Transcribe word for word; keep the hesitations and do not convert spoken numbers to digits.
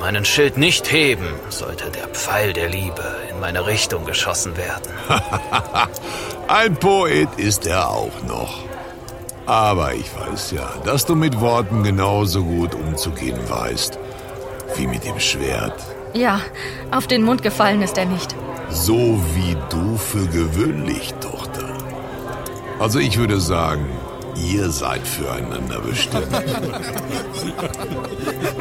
meinen Schild nicht heben, sollte der Pfeil der Liebe in meine Richtung geschossen werden. Ein Poet ist er auch noch. Aber ich weiß ja, dass du mit Worten genauso gut umzugehen weißt, wie mit dem Schwert. Ja, auf den Mund gefallen ist er nicht. So wie du für gewöhnlich, Tochter. Also ich würde sagen, ihr seid füreinander bestimmt.